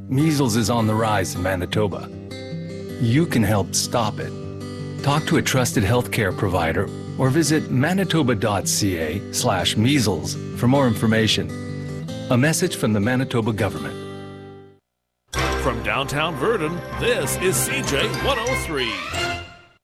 Measles is on the rise in Manitoba. You can help stop it. Talk to a trusted healthcare provider or visit manitoba.ca/measles for more information. A message from the Manitoba government. From downtown Verdun, this is CJ 103.